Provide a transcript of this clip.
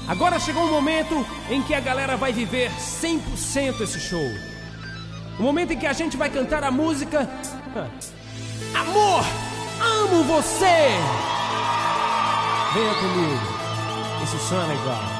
Agora chegou o momento em que a galera vai viver 100% esse show. O momento em que a gente vai cantar a música Amor, amo você. Venha comigo, esse som é legal.